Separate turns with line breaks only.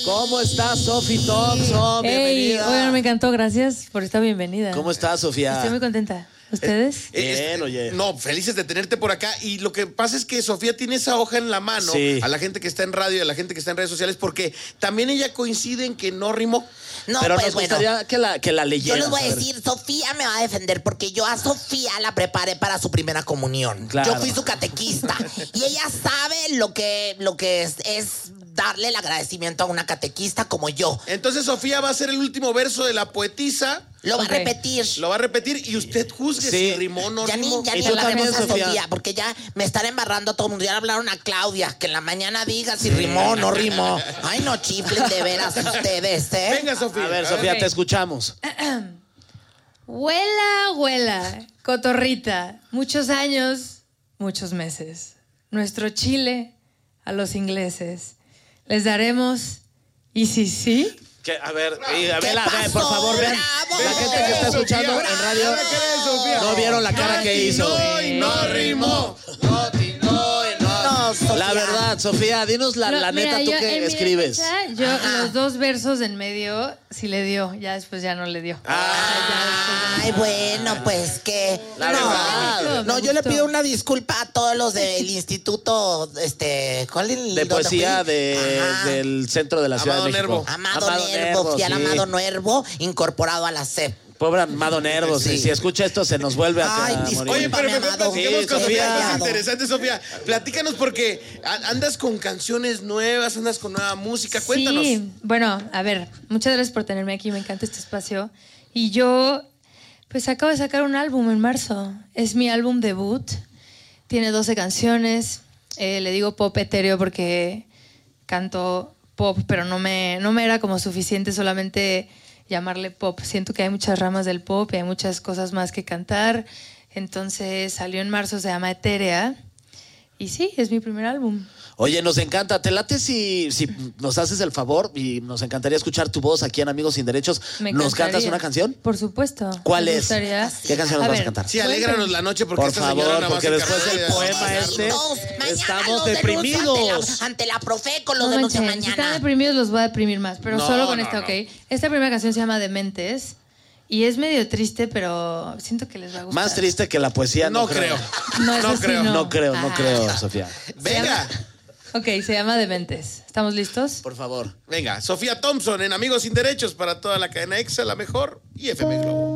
¿Cómo estás, Sofi Thompson? Bienvenida.
Bueno, me encantó, gracias por esta bienvenida.
¿Cómo estás, Sofía?
Estoy muy contenta. ¿Ustedes?
Bien, oye.
No, felices de tenerte por acá. Y lo que pasa es que Sofía tiene esa hoja en la mano,
sí,
a la gente que está en radio y a la gente que está en redes sociales, porque también ella coincide en que no rimó.
No,
pero
pues
nos gustaría que la leyeras.
Yo les voy a decir, Sofía me va a defender porque yo a Sofía la preparé para su primera comunión.
Claro.
Yo fui su catequista y ella sabe lo que es darle el agradecimiento a una catequista como yo.
Entonces Sofía va a ser el último verso de la poetisa.
Lo va a repetir.
Lo va a repetir y usted juzgue si rimó o no
Ya
rimó.
ni hablaremos a Sofía, porque ya me están embarrando a todo el mundo. Ya hablaron a Claudia, que en la mañana diga si rimó o no rimó. Ay, no chiflen de veras ustedes, ¿eh?
Venga, Sofía.
A ver, Sofía,
Ok.
te escuchamos.
Huela, huela, cotorrita. Muchos años, muchos meses. Nuestro Chile a los ingleses. Les daremos, y si sí,
A ver,
¿Qué pasó?
por favor, vean.
¡Bravo!
La gente que está escuchando en radio, no vieron la cara que hizo.
No rimó.
No, Sofía.
La verdad, Sofía, dinos la
No,
neta,
mira,
tú
yo,
que
en mi
escribes.
defensa, yo
Ajá.
los dos versos en medio sí le dio, ya después ya no le dio.
Ay, bueno, pues que...
La
no,
verdad.
no, yo le pido una disculpa a todos los del instituto, ¿cuál es el
De
donde
poesía
fui? Ajá.
del centro de la Ciudad
Amado
de México.
Nervo.
Amado Nervo, fui al
sí.
Amado Nervo, incorporado a la CEP.
Pobre Amado Nervo,
Sí.
si escucha esto se nos vuelve a
Ay,
morir.
Oye, pero mejor
Amado.
platiquemos
Sí,
cosas
Sofía.
más interesantes, Sofía. Platícanos porque andas con canciones nuevas, andas con nueva música. Cuéntanos.
Sí, bueno, a ver, muchas gracias por tenerme aquí, me encanta este espacio. Y yo, pues acabo de sacar un álbum en marzo. Es mi álbum debut. Tiene 12 canciones. Le digo pop etéreo porque canto pop, pero no me era como suficiente solamente llamarle pop. Siento que hay muchas ramas del pop y hay muchas cosas más que cantar. Entonces salió en marzo, se llama Etérea. Y sí, es mi primer álbum.
Oye, nos encanta. ¿Te late si nos haces el favor? Y nos encantaría escuchar tu voz aquí en Amigos Sin Derechos.
Me
¿Nos
encantaría.
cantas una canción?
Por supuesto.
¿Cuál
Me
es?
gustaría.
¿Qué canción nos
A
vas a
ver,
cantar?
Sí, alégranos la noche porque
Por
esta
favor,
señora nada más
porque
se
después
encarga
del
de-
poema este,
Mañana
estamos
los denuncio
deprimidos.
ante la Profeco, los
No
denuncia
manchen, si están
mañana.
deprimidos los voy a deprimir más, pero
No,
solo con
no,
esta,
no.
¿ok? Esta primera canción se llama Dementes y es medio triste, pero siento que les va a gustar.
Más triste que la poesía, no,
No creo.
No, eso
No
sí,
creo.
No creo, no
Ajá.
creo, Sofía.
Venga.
Ok, se llama Dementes. ¿Estamos listos?
Por favor.
Venga, Sofía Thompson en Amigos Sin Derechos para toda la cadena EXA, la mejor, y FM Globo.